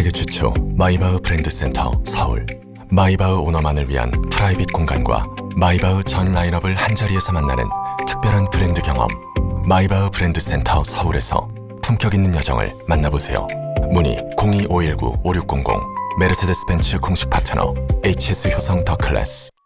세계 최초 마이바흐 브랜드 센터 서울. 마이바흐 오너만을 위한 프라이빗 공간과 마이바흐 전 라인업을 한자리에서 만나는 특별한 브랜드 경험. 마이바흐 브랜드 센터 서울에서 품격 있는 여정을 만나보세요. 문의 02-519-5600. 메르세데스 벤츠 공식 파트너 HS 효성 더 클래스.